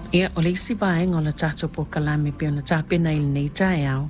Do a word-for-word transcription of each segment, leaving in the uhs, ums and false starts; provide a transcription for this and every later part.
Ia o le isi vaenga o la tato po kalame pe ona tapena ili nei tae au.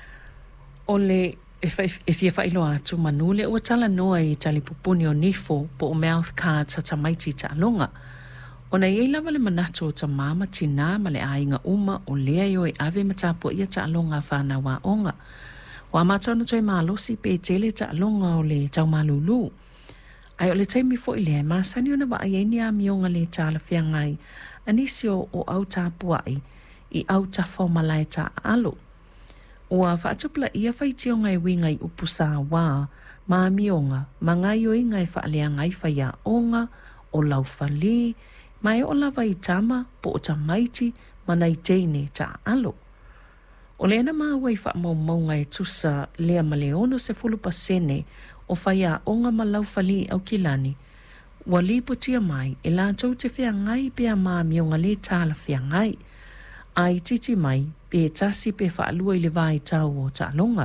O le e fia whailo atu manule ua tala noa i tali pupuni o nifo po o mouth cards hata maiti ta alonga. O na iei lava le manatu o ta mama tina ma le ainga uma o lea yo e ave matapo ia ta alonga whana wa onga. Wa matana toi malosi pe tele ta alonga o le tau malulu. Ai o le taimi fo i lea masani ona wa aieni a mionga le tala whiangai anisio o au tapuai i au ta fomalai ta alo. Ua whaatupla ia whaitio ngai winga i upusa wā, maa mionga, ma ngai o ingai whaalea ngai whaia onga, o lau whali, mai o lawa i tama, po o ta maiti, mana i teine ta alo. O leana maa wai wha mau mau ngai tusa lea ma leono se fulupa sene, o whaia onga ma lau whali au kilani, ua lipo tia mai, e la tau te whea ngai pia maa mionga le tala whea ngai, ai titi mai, pe tasi pe whaalua i le vai tau o ta alonga.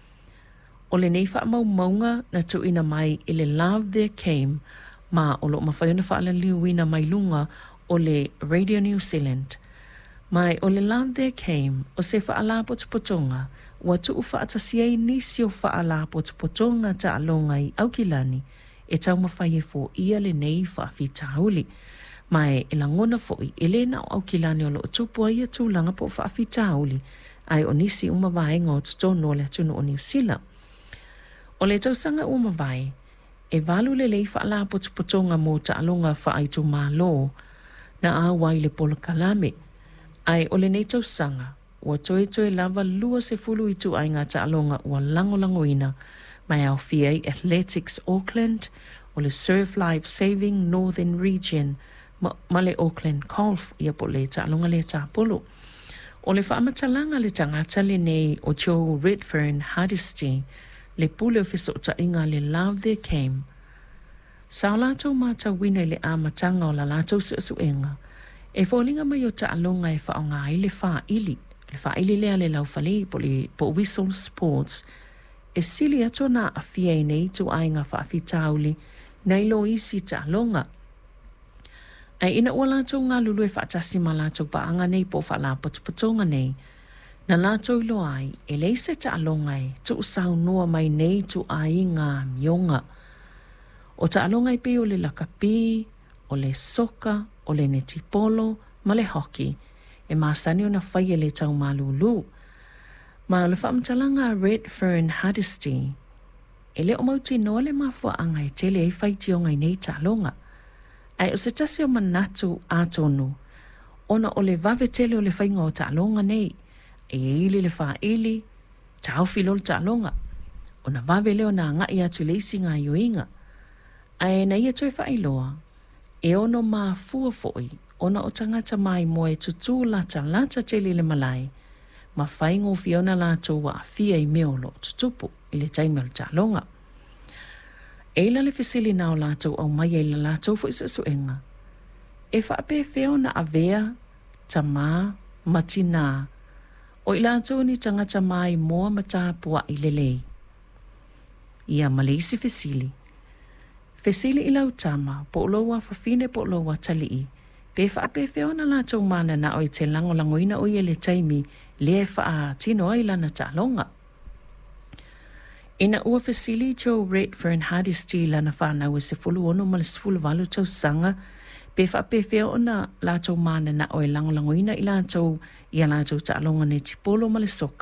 O le nei wha mau maunga na tu ina mai i le Love There Came, ma o lo mawhaiona whaala liu ina mai lunga o le Radio New Zealand. Mai o le Love There Came, o se whaala potopotonga, ua tu whaatasia i nisi o whaala potopotonga ta alonga i Aukilani, e tau mawhai e fo ia le nei whaafi tauli. Mai e langona foi e lena o Aukilani o lo tupu ia tūlanga po whaafi tauli, ai o nisi uma vaenga o tutono le atunu o New Zealand. O le tausanga uma vai, e valu le lei whaala potopotonga mo ta alonga whaaitu malo, na a wai le polo kalame. Ai o le nei tausanga, ua toe toe lava lua se fulu i tu ai ngā ta alonga ua lango lango ina, mai au F A Athletics Auckland, o le Surf Life Saving Northern Region, ma, ma le Auckland Golf, ia po le ta alonga le ta polo. O le whaamatalanga le tangata le nei o Joe Redfern Hardesty, le pule ofisa o ta inga le Love There Came. Sao lātou māta wina i le āmatanga o la lātou suenga, e fōlinga mai o ta alonga e whaonga i le wha ili, le wha ili lea le lau whali po, le, po Whistle Sports, e sili ato na a fia i nei tu ainga whaafi tauli, nei lo isi ta alonga. Ai ina ua lātou ngā lulu e whaatasi ma lātou paanga nei po whala potopotonga nei, na lātou ilo ai e leise ta alonga e tu usau noa mai nei tu ai ngā mionga. O ta alonga i pe o le lakapi, o le soka, o le netipolo, ma le hockey, e māsani o na whaia le tau malulu. Ma o le whaamtalanga Redfern Hardesty, e le o mauti noa le mafua anga e tele e whaiti o ngai nei ta alonga. Ai o se tasi o manatu ātonu, ona o le vave tele o le whainga o ta alonga nei, e ili le wha ili, ta au filo le ta alonga. Ona vave leo na ngai atu leisi ngā yoinga. Ai na ia toi whailoa, e ono mā fua foi, ona o tangata mai mo e tutu lata lata tele le malai, ma whaingo fiona lātou wa a fia i meolo tutupu i le taime o le ta alonga. Eila le fesili nao lātou au mai eila lātou fo isa suenga. E whaape feona a vea, ta mā, matina, o i lātou ni tangata mai moa mata pua i lelei. Ia maleisi fesili. Fesili i lau tama, po loa fafine po loa talii. Pe whaape feona lātou mana na oi te lango langoina o i le taimi le wha tino ai lana ta alonga. Ina ua fesili Joe Redfern Hardesty lana whanau e se fulu ono ma le sefulu walu tau sanga, pe whaape feona lātou mana na oi lango langoina i lātou i a lātou ta alonga ne tipolo ma le soka.